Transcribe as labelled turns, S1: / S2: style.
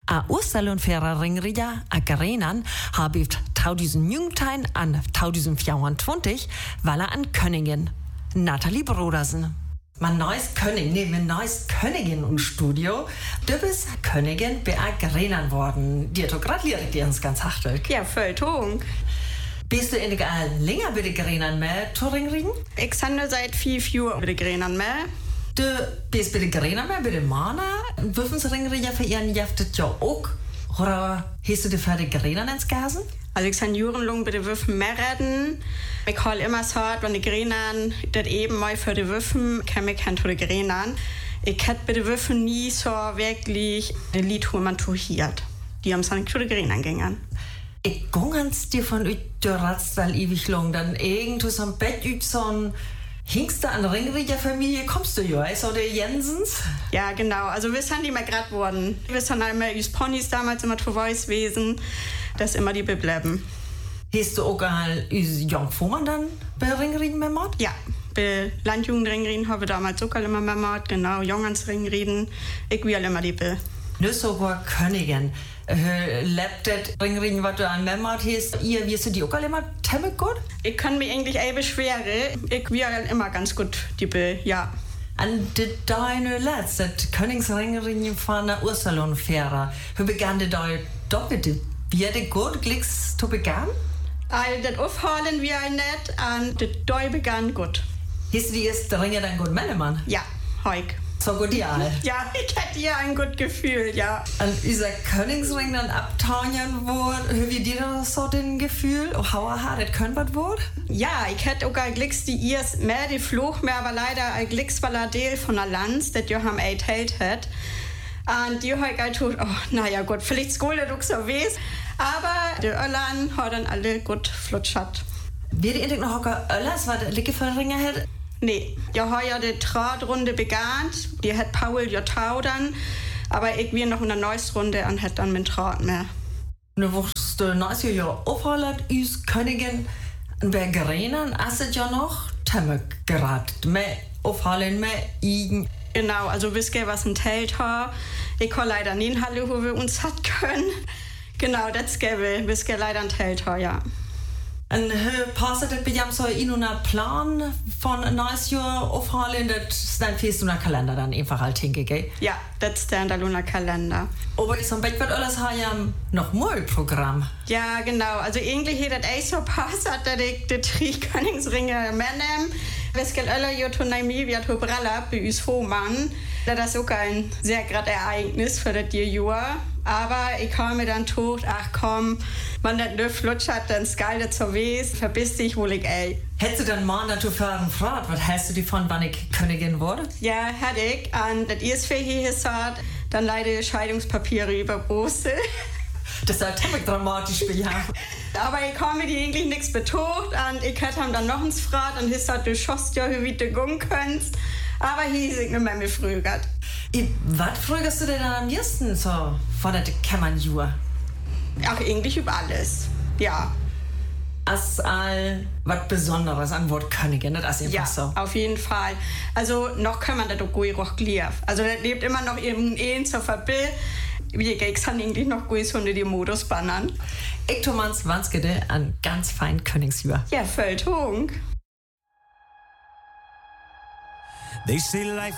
S1: A Osterlund-Fährer Ringrida a Gerenan habe 2019 an 2024 weil er an Könningen. Nathalie Brodersen. Mein neues Königin im Studio. Du bist Königin bei a Gerenan worden. Dir hat gratuliert dir uns ganz hartlich.
S2: Ja, voll Tung.
S1: Bist du in der länger bei der Gerenan mehr zu Ringrieden?
S2: Ich sende seit 5 Jahren bei der Gerenan mehr.
S1: Du bist bei der Gerenan mehr, bei der Mana. Würfen Ringrieder für ihren Jaftet ja auch? Oder hast du dir für die Gerenan ins Gasen?
S2: Also ich sende jahrelang bei den Würfen mehr reden. Ich hol immer so, wenn die Gerenan das eben mal für die Würfen, kann ich kein zu Gerenan. Ich hätte bei den Würfen nie so wirklich ein Lied, wo man tuchiert. Die haben es dann zu den Gerenan gegangen.
S1: Ich ging ans dir von der Ratztal ewig lang, dann irgendwo so ein Bett so ein Hingst du an Ringrieder Familie, kommst du ja, ist auch der Jensens?
S2: Ja, genau, also wir sind immer grad worden. Wir sind einmal üs Ponys damals immer zu Weiß gewesen, das immer die bleiben.
S1: Hast du auch üs Jungfuhrmann dann bei Ringrieden mehr Mord?
S2: Ja, bei Landjugendringrieden habe ich damals auch immer mehr Mord, genau, Jungensringrieden, ich will immer die Bill.
S1: Nur sogar Königin. Lebt das Ringrieden, was du an Memmert hast, ihr wirst du die auch immer ziemlich gut?
S2: Ich kann mich eigentlich beschweren. Ich will immer ganz gut, die Bill, ja.
S1: An deine letzte Königsringrieden von der Osterlund-Fährer, wie begann die doppelte? Wie hat die gut Glicks zu begann?
S2: Das aufholen wir nicht, und das Deu begann gut.
S1: Hast du die erste Ringe dann gut Mellemann?
S2: Ja, heuk.
S1: So gut, ja.
S2: Ja, ich hätte ja ein gutes Gefühl, ja.
S1: An dieser Königsring dann abtauen wurde, wie dir das so den Gefühl? Oh, hauer das können was wurde?
S2: Ja, ich hätte auch ein Glicks, die ihrs mehr, die Fluch mehr, aber leider ein Glicks, weil er Teil von der Lanz, das ihr haben erzählt hat. Und die heute halt tut, oh, naja, gut, vielleicht Skole du so weiß, aber die Öllern hat dann alle gut flutschert.
S1: Wie die noch hocker Öllers, was der Licke für Ringe hat?
S2: Nee, ja heuer die Tratrunde begann, die hat Paul ja taudern, aber ich will noch in der neues Runde und hat dann mit Trat mehr.
S1: Nu wusst du neues Jahr aufholen, üs Königin, bei Gerenan, asset ja noch, Temme geraten, mehr aufholen, mehr igen.
S2: Genau, also wisst ihr, was ein Telt hat. Ich kann leider nicht in Halle, wo wir uns hat können. Genau, das gäbe, wisst ihr, leider ein Telt hat, ja.
S1: Und passt das bei jam so in einer Plan von ein neues Jahr aufholen, das ist dann fest in der Kalender dann einfach halt hingegeben?
S2: Ja, das ist der Luna Kalender.
S1: Aber ist am Bett wird alles ja noch mal Programm.
S2: Ja, genau. Also eigentlich hat das echt so passt, dass ich die 3 Königsringe mitnehme. Wisst ihr, alle ja tun mir wie zu Bralla bei uns Vormann. Das ist auch ein sehr gerade Ereignis für das Jahr. Aber ich habe mir dann gedacht, ach komm, wenn das nicht flutschert, dann ist geil, das so weiß, verbiss dich wohl ich, ey.
S1: Hättest du dann mal dazu gefragt, was hältst du davon, wann ich Königin wurde?
S2: Ja, hätte ich. Und das erste hier gesagt, dann leider Scheidungspapiere über Brüssel.
S1: Das ist halt ziemlich dramatisch für ja.
S2: Aber ich habe mir die eigentlich nichts betont und ich hätte ihm dann noch ins gefragt und gesagt, du schossst ja, wie du gehen kannst. Aber hier ist ich nicht mehr gefragt.
S1: Was fragst du denn dann am liebsten so von der Kämmernjur?
S2: Ach, eigentlich über alles, ja.
S1: Als was Besonderes an Wort Königin, das ist einfach
S2: ja,
S1: so.
S2: Auf jeden Fall. Also noch kann man das auch gut glief. Also das lebt immer noch in zur Verbild. Wie ich kann eigentlich noch gut von die Modus bannen.
S1: Ich Thomas Wanskede an ganz fein Königsjur.
S2: Ja, voll Tung.
S3: They say life